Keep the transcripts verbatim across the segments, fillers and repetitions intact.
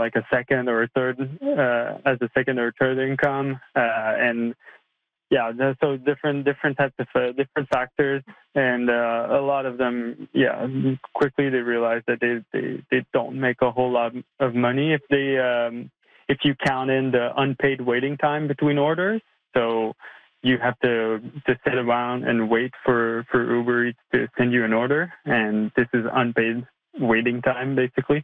like a second or a third, uh, as a second or third income, uh, and yeah, so different different types of uh, different factors, and uh, a lot of them, yeah, quickly they realize that they, they, they don't make a whole lot of money if they um, if you count in the unpaid waiting time between orders. So you have to to sit around and wait for, for Uber Eats to send you an order, and this is unpaid waiting time basically.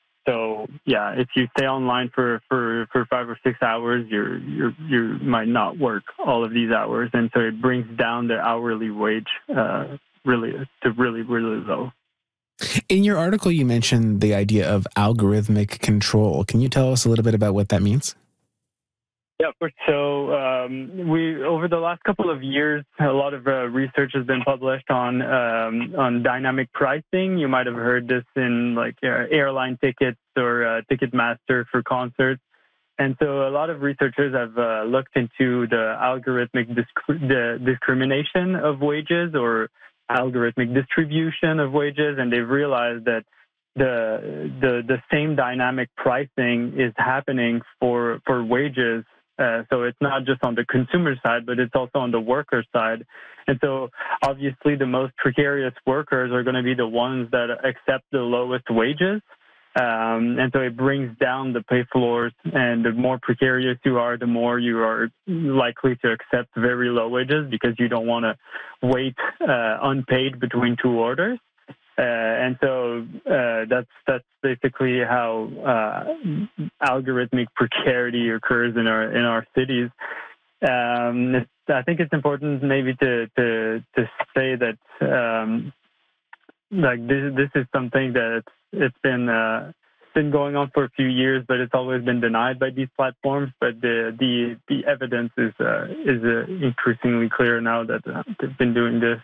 So yeah, if you stay online for, for, for five or six hours, you're you're you might not work all of these hours, and so it brings down the hourly wage uh, really to really really low. In your article, you mentioned the idea of algorithmic control. Can you tell us a little bit about what that means? Yeah, of course. So um, we over the last couple of years, a lot of uh, research has been published on um, on dynamic pricing. You might have heard this in like uh, airline tickets or uh, Ticketmaster for concerts. And so a lot of researchers have uh, looked into the algorithmic disc- the discrimination of wages or algorithmic distribution of wages, and they've realized that the the the same dynamic pricing is happening for for wages. Uh, so it's not just on the consumer side, but it's also on the worker side. And so obviously the most precarious workers are going to be the ones that accept the lowest wages. Um, and so it brings down the pay floors, and the more precarious you are, the more you are likely to accept very low wages because you don't want to wait uh, unpaid between two orders. Uh, and so uh, that's that's basically how uh, algorithmic precarity occurs in our in our cities. Um, it's, I think it's important maybe to to to say that um, like this this is something that it's, it's been uh, been going on for a few years, but it's always been denied by these platforms. But the the the evidence is uh, is uh, increasingly clear now that uh, they've been doing this.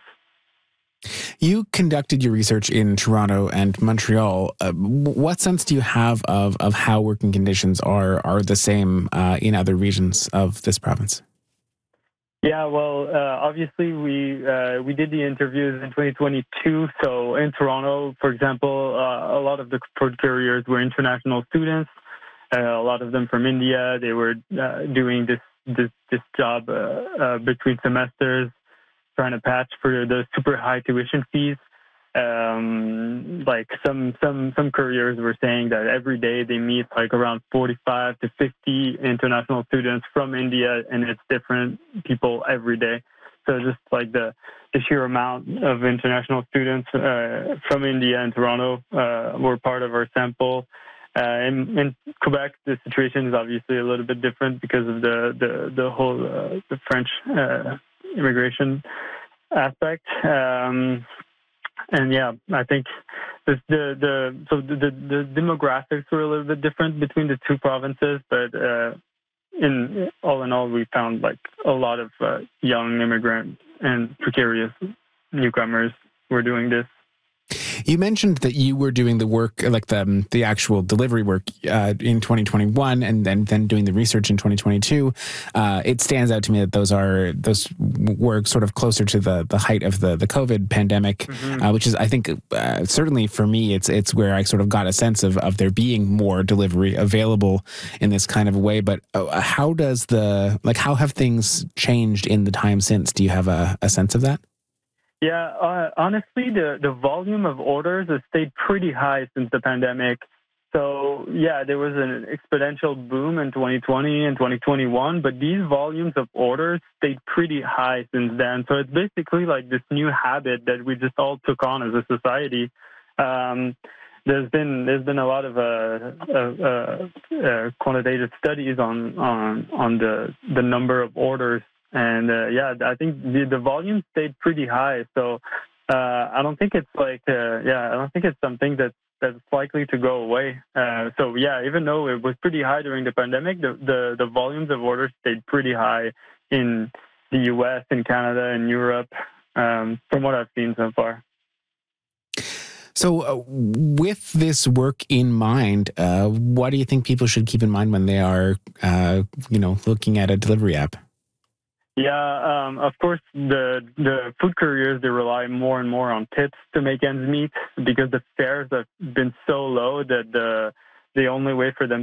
You conducted your research in Toronto and Montreal. Uh, what sense do you have of, of how working conditions are are the same uh, in other regions of this province? Yeah, well, uh, obviously we uh, we did the interviews in twenty twenty-two. So in Toronto, for example, uh, a lot of the food couriers were international students. Uh, a lot of them from India. They were uh, doing this this this job uh, uh, between semesters, trying to patch for the super high tuition fees. Um, like some some some couriers were saying that every day they meet like around forty-five to fifty international students from India, and it's different people every day. So just like the, the sheer amount of international students uh, from India and Toronto uh, were part of our sample. Uh, in, in Quebec, the situation is obviously a little bit different because of the the the whole uh, the French uh, immigration aspect. Um, and yeah, I think the the, the so the, the the demographics were a little bit different between the two provinces, but uh, in all in all, we found like a lot of uh, young immigrant and precarious newcomers were doing this. You mentioned that you were doing the work, like the um, the actual delivery work uh, in twenty twenty-one, and then then doing the research in twenty twenty-two. Uh, it stands out to me that those are those were sort of closer to the the height of the the COVID pandemic, mm-hmm. uh, which is, I think, uh, certainly for me, it's it's where I sort of got a sense of of there being more delivery available in this kind of a way. But uh, how does the like how have things changed in the time since? Do you have a, a sense of that? Yeah, uh, honestly, the, the volume of orders has stayed pretty high since the pandemic. So, yeah, there was an exponential boom in twenty twenty and twenty twenty-one, but these volumes of orders stayed pretty high since then. So it's basically like this new habit that we just all took on as a society. Um, there's been there's been a lot of uh, uh, uh, quantitative studies on on on the the number of orders. And uh, yeah, I think the, the volume stayed pretty high. So uh, I don't think it's like, uh, yeah, I don't think it's something that, that's likely to go away. Uh, so yeah, even though it was pretty high during the pandemic, the, the, the volumes of orders stayed pretty high in the U S and Canada and Europe, um, from what I've seen so far. So uh, with this work in mind, uh, what do you think people should keep in mind when they are, uh, you know, looking at a delivery app? Yeah, um, of course, the the food couriers, they rely more and more on tips to make ends meet because the fares have been so low that the the only way for them